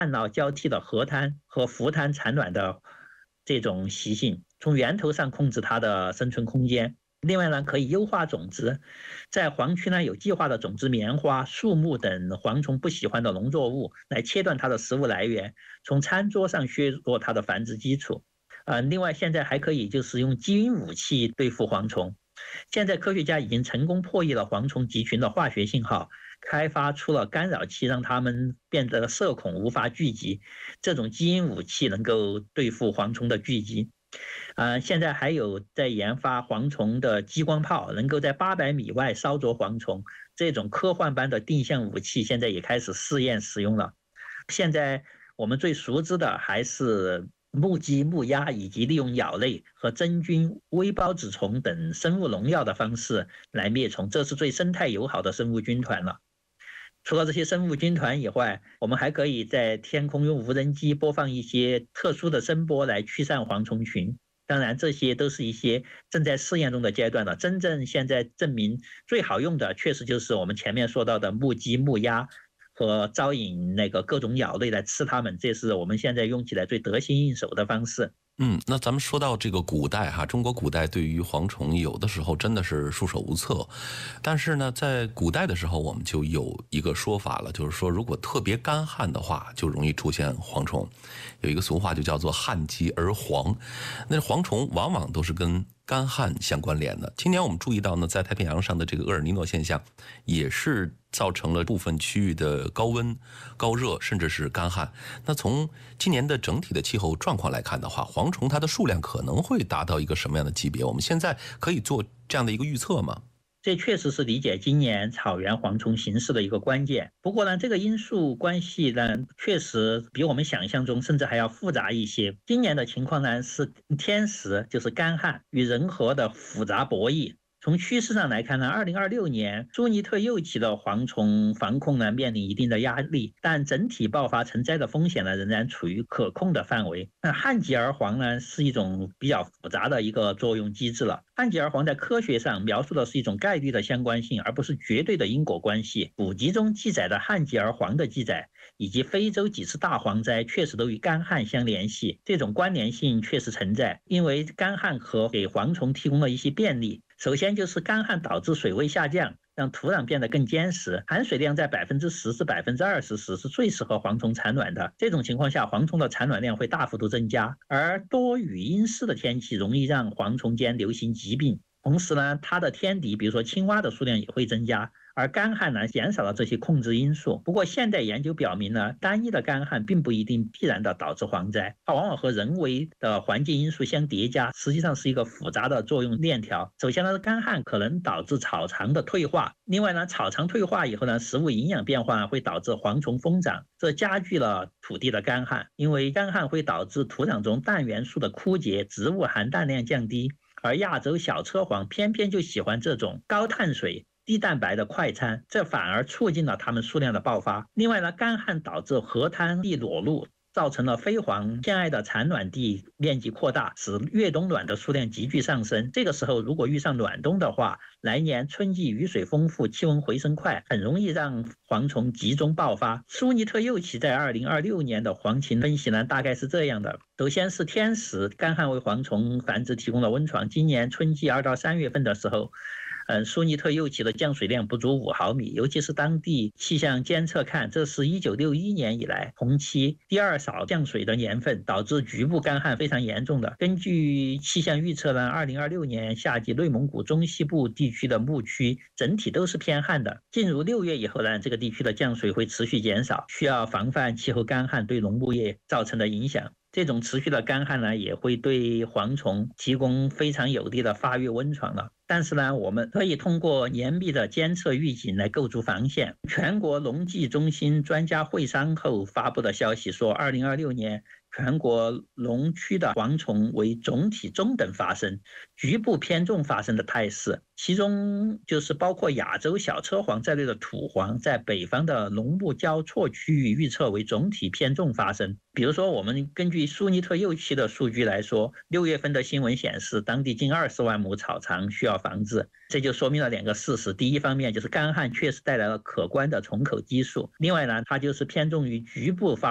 旱涝交替的河滩和浮滩产卵的这种习性，从源头上控制它的生存空间。另外呢，可以优化种子，在黄区呢有计划的种植棉花、树木等蝗虫不喜欢的农作物，来切断它的食物来源，从餐桌上削弱它的繁殖基础。另外现在还可以就是用基因武器对付蝗虫。现在科学家已经成功破译了蝗虫集群的化学信号，开发出了干扰器，让它们变得社恐，无法聚集。这种基因武器能够对付蝗虫的聚集。现在还有在研发蝗虫的激光炮，能够在800米外烧灼蝗虫。这种科幻般的定向武器现在也开始试验使用了。现在我们最熟知的还是木鸡、木鸭，以及利用鸟类和真菌、微孢子虫等生物农药的方式来灭虫，这是最生态友好的生物军团了。除了这些生物军团以外，我们还可以在天空用无人机播放一些特殊的声波来驱散蝗虫群。当然，这些都是一些正在试验中的阶段了。真正现在证明最好用的，确实就是我们前面说到的木鸡、木鸭和招引那个各种鸟类来吃它们，这是我们现在用起来最得心应手的方式。 那咱们说到这个古代哈，中国古代对于蝗虫有的时候真的是束手无策，但是呢，在古代的时候我们就有一个说法了，就是说如果特别干旱的话，就容易出现蝗虫。有一个俗话就叫做旱极而蝗，那蝗虫往往都是跟干旱相关联的。今年我们注意到呢，在太平洋上的这个厄尔尼诺现象，也是造成了部分区域的高温、高热，甚至是干旱。那从今年的整体的气候状况来看的话，蝗虫它的数量可能会达到一个什么样的级别？我们现在可以做这样的一个预测吗？ 这确实是理解今年草原蝗虫形势的一个关键。不过呢，这个因素关系呢，确实比我们想象中甚至还要复杂一些。今年的情况呢，是天时，就是干旱与人和的复杂博弈。从趋势上来看呢，2026年苏尼特幼期的蝗虫防控呢面临一定的压力，但整体爆发成灾的风险呢仍然处于可控的范围。那旱极而蝗呢是一种比较复杂的一个作用机制了。旱极而蝗在科学上描述的是一种概率的相关性，而不是绝对的因果关系。古籍中记载的旱极而蝗的记载，以及非洲几次大蝗灾确实都与干旱相联系，这种关联性确实存在，因为干旱和给蝗虫提供了一些便利。首先就是干旱导致水位下降，让土壤变得更坚实，含水量在10%至20%时是最适合蝗虫产卵的。这种情况下，蝗虫的产卵量会大幅度增加，而多雨阴湿的天气容易让蝗虫间流行疾病。同时呢，它的天敌，比如说青蛙的数量也会增加，而干旱呢减少了这些控制因素。不过现代研究表明呢，单一的干旱并不一定必然的导致蝗灾，它往往和人为的环境因素相叠加，实际上是一个复杂的作用链条。首先呢，干旱可能导致草场的退化，另外呢，草场退化以后呢，食物营养变化会导致蝗虫疯长，这加剧了土地的干旱，因为干旱会导致土壤中氮元素的枯竭，植物含氮量降低。而亚洲小车蝗偏偏就喜欢这种高碳水、低蛋白的快餐，这反而促进了它们数量的爆发。另外呢，干旱导致河滩地裸露，造成了飞蝗偏爱的产卵地面积扩大，使越冬卵的数量急剧上升。这个时候如果遇上暖冬的话，来年春季雨水丰富，气温回升快，很容易让蝗虫集中爆发。苏尼特幼期在2026年的蝗情分析呢，大概是这样的：首先是天时，干旱为蝗虫繁殖提供了温床。今年春季2到3月份的时候，苏尼特幼期的降水量不足5毫米，尤其是当地气象监测看，这是1961年以来同期第二少降水的年份，导致局部干旱非常严重的。根据气象预测呢，2026年夏季内蒙古中西部地区的牧区整体都是偏旱的。进入6月以后呢，这个地区的降水会持续减少，需要防范气候干旱对农牧业造成的影响。这种持续的干旱呢，也会对蝗虫提供非常有利的发育温床了。但是呢，我们可以通过严密的监测预警来构筑防线。全国农技中心专家会商后发布的消息说，2026年全国农区的蝗虫为总体中等发生，局部偏重发生的态势。其中就是包括亚洲小车蝗在内的土蝗，在北方的农牧交错区域预测为总体偏重发生。比如说，我们根据苏尼特幼期的数据来说，6月份的新闻显示，当地近20万亩草场需要防治。这就说明了2个事实：第一方面就是干旱确实带来了可观的虫口基数；另外呢，它就是偏重于局部发